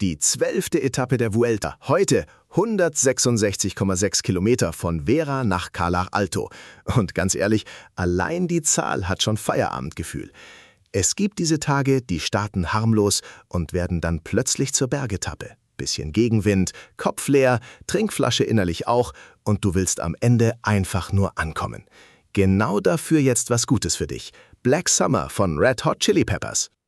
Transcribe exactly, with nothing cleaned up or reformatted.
Die zwölfte Etappe der Vuelta. Heute hundertsechsundsechzig Komma sechs Kilometer von Vera nach Calar Alto. Und ganz ehrlich, allein die Zahl hat schon Feierabendgefühl. Es gibt diese Tage, die starten harmlos und werden dann plötzlich zur Bergetappe. Bisschen Gegenwind, Kopf leer, Trinkflasche innerlich auch und du willst am Ende einfach nur ankommen. Genau dafür jetzt was Gutes für dich. Black Summer von Red Hot Chili Peppers.